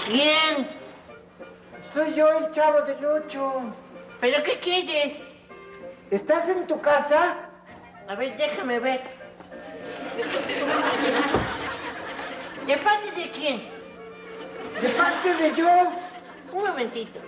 ¿Quién? Soy yo, el Chavo del Ocho. ¿Pero qué quieres? ¿Estás en tu casa? A ver, déjame ver. ¿De parte de quién? De parte de yo. Un momentito.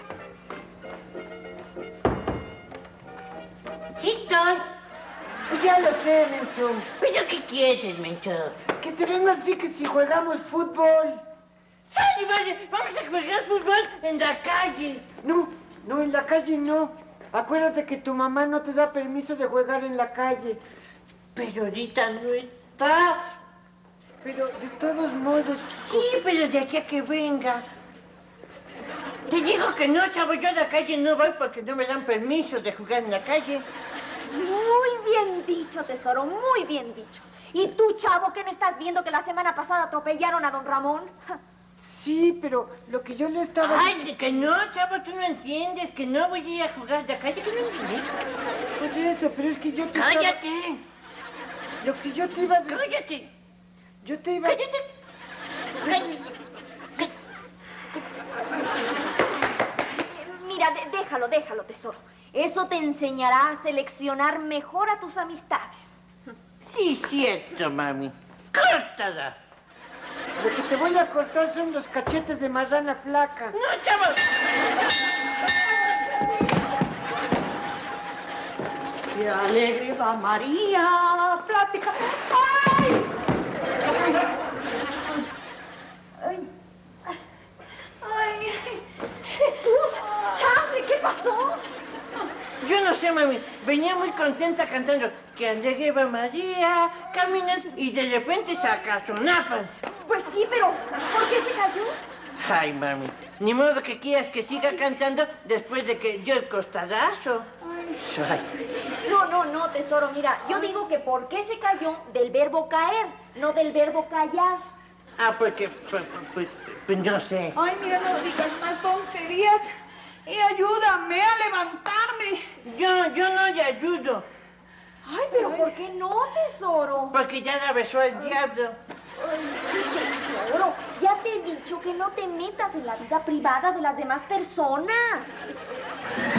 Sí estoy. Pues ya lo sé, menso. ¿Pero qué quieres, mencho? Que te vengo a decir que si jugamos fútbol. ¡Sale, vale! ¡Vamos a jugar fútbol en la calle! No, en la calle no. Acuérdate que tu mamá no te da permiso de jugar en la calle. Pero ahorita no está. Pero de todos modos, Kiko... Sí, pero de aquí a que venga. Te digo que no, chavo, yo a la calle no voy porque no me dan permiso de jugar en la calle. Muy bien dicho, tesoro, muy bien dicho. ¿Y tú, Chavo, que no estás viendo que la semana pasada atropellaron a don Ramón? Sí, pero lo que yo le estaba... Ay, de que no, chavo, tú no entiendes, que no voy a ir a jugar en la calle, que no entiendes. Por eso, pero es que yo te... ¡Cállate! Lo que yo te iba a decir... ¡Cállate! Yo te iba... ¡Cállate! Mira, déjalo, tesoro. Eso te enseñará a seleccionar mejor a tus amistades. Sí, cierto, mami. ¡Córtala! Lo que te voy a cortar son los cachetes de marrana flaca. ¡No, chavo! ¡Qué alegre va María! ¡Plática! ¡Ay! ¡Ay! ¡Ay! ¡Jesús! ¡Chanfle! ¿Qué pasó? Yo no sé, mami. Venía muy contenta cantando que alegre va María, caminando, y de repente se acasonapan. Pues sí, pero ¿por qué se cayó? Ay, mami. Ni modo que quieras que siga cantando después de que dio el costadazo. Ay. No, tesoro, mira, yo digo que ¿por qué se cayó? Del verbo caer, no del verbo callar. Ah, porque, pues no sé. ¡Ay, mira, no digas más tonterías! ¡Y ayúdame a levantarme! Yo no le ayudo, Ay, pero ¿por qué no, tesoro? porque ya la besó el diablo. Tesoro, ya te he dicho que no te metas en la vida privada de las demás personas.